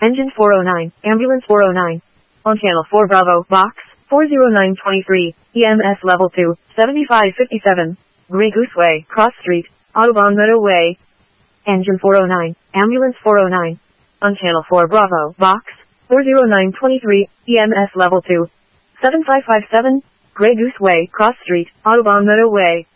Engine 409, Ambulance 409. On Channel 4 Bravo, Box 40923, EMS Level 2, 7557, Grey Goose Way, Cross Street, Audubon Meadow Way. Engine 409, Ambulance 409. On Channel 4 Bravo, Box 40923, EMS Level 2, 7557, Grey Goose Way, Cross Street, Audubon Meadow Way.